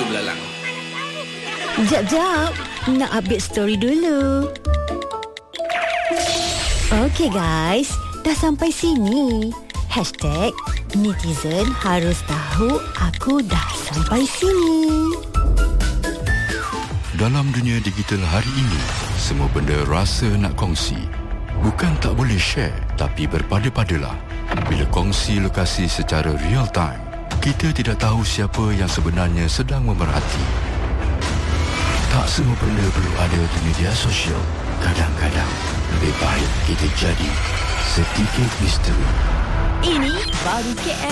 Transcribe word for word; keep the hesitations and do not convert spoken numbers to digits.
tu belalang. Jap, jap. Nak update story dulu. Okay guys, dah sampai sini. Hashtag netizen harus tahu aku dah sampai sini. Dalam dunia digital hari ini, semua benda rasa nak kongsi. Bukan tak boleh share, tapi berpada-padalah. Bila kongsi lokasi secara real time, kita tidak tahu siapa yang sebenarnya sedang memerhati. Tak semua benda perlu ada di media sosial. Kadang-kadang, lebih baik kita jadi sedikit misteri. Ini baru K L